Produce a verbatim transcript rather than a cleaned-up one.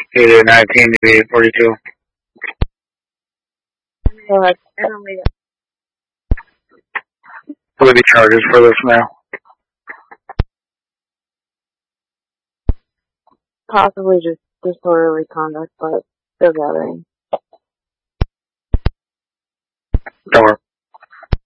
Either nineteen to eight forty-two. What are the charges for this now? Possibly just disorderly conduct, but still gathering. Don't worry.